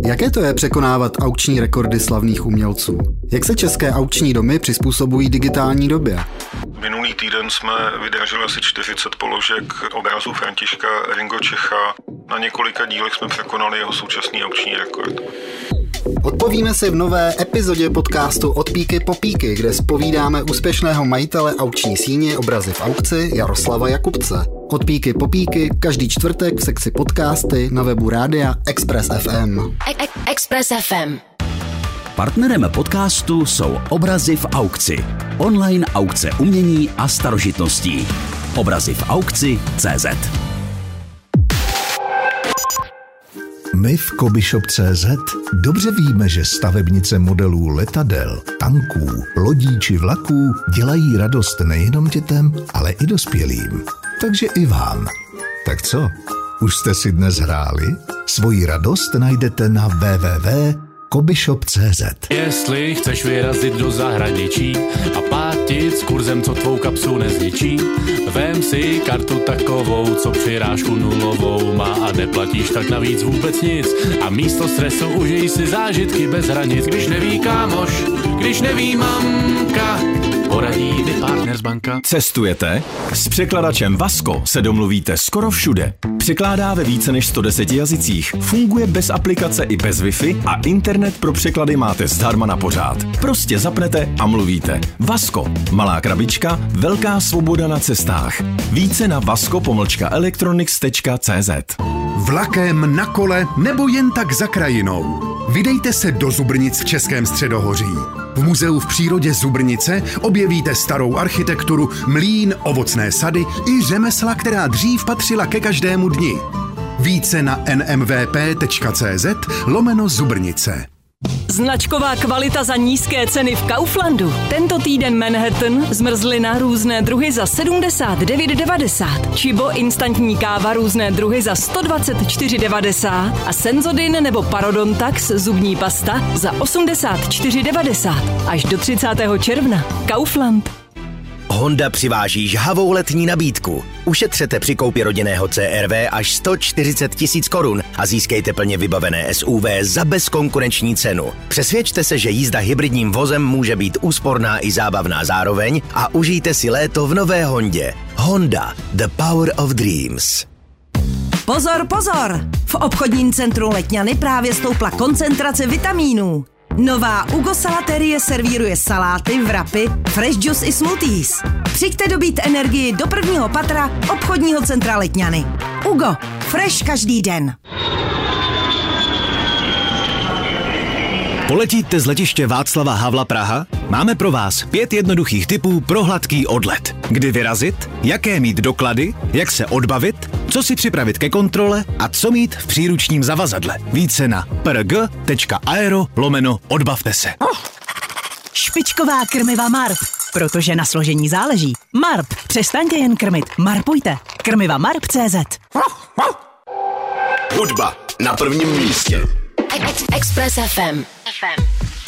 Jaké to je překonávat aukční rekordy slavných umělců? Jak se české aukční domy přizpůsobují digitální době? Minulý týden jsme vydrželi asi 40 položek obrazu Františka Ringo Čecha. Na několika dílech jsme překonali jeho současný aukční rekord. Odpovíme si v nové epizodě podcastu Od píky po píky, kde zpovídáme úspěšného majitele aukční síně Obrazy v aukci Jaroslava Jakubce. Od píky po píky každý čtvrtek v sekci podcasty na webu rádia Express FM. Express FM. Partnerem podcastu jsou Obrazy v aukci. Online aukce umění a starožitností. Obrazy v aukci.cz. My v Kobyshop.cz dobře víme, že stavebnice modelů letadel, tanků, lodí či vlaků dělají radost nejenom dětem, ale i dospělým. Takže i vám. Tak co? Už jste si dnes hráli? Svoji radost najdete na www.kobyshop.cz. Jestli chceš vyrazit do zahraničí a platit s kurzem, co tvou kapsu nezničí, vem si kartu takovou, co přirážku nulovou má a neplatíš tak navíc vůbec nic. A místo stresu užij si zážitky bez hranic. Když neví kámoš, když neví mamka, poradí mi Partners banka. Cestujete? S překladačem Vasko se domluvíte skoro všude. Překládá ve více než 110 jazycích, funguje bez aplikace i bez Wi-Fi a internet pro překlady máte zdarma na pořád. Prostě zapnete a mluvíte. Vasko. Malá krabička, velká svoboda na cestách. Více na vasko-electronics.cz. Vlakem, na kole nebo jen tak za krajinou. Vydejte se do Zubrnic v Českém středohoří. V muzeu v přírodě Zubrnice objevíte starou architekturu, mlýn, ovocné sady i řemesla, která dřív patřila ke každému dni. Více na nmvp.cz/Zubrnice. Značková kvalita za nízké ceny v Kauflandu. Tento týden Manhattan, zmrzlina různé druhy za 79,90. Čibo instantní káva různé druhy za 124,90. A Sensodyne nebo Parodontax zubní pasta za 84,90. Až do 30. června. Kaufland. Honda přiváží žhavou letní nabídku. Ušetřete při koupi rodinného CR-V až 140 000 korun a získejte plně vybavené SUV za bezkonkurenční cenu. Přesvědčte se, že jízda hybridním vozem může být úsporná i zábavná zároveň a užijte si léto v nové Hondě. Honda, the power of dreams. Pozor, pozor! V obchodním centru Letňany právě stoupla koncentrace vitamínů. Nová Ugo salaterie servíruje saláty, wrapy, fresh juice i smoothies. Přijďte dobít energii do prvního patra obchodního centra Letňany. Ugo, fresh každý den. Poletíte z letiště Václava Havla Praha? Máme pro vás 5 jednoduchých tipů pro hladký odlet. Kdy vyrazit, jaké mít doklady, jak se odbavit, co si připravit ke kontrole a co mít v příručním zavazadle. Více na prg.aero/odbavte se. Špičková krmiva Marp, protože na složení záleží. Marp, přestaňte jen krmit, marpujte. Krmiva Marp.cz. Hudba na prvním místě. Express FM.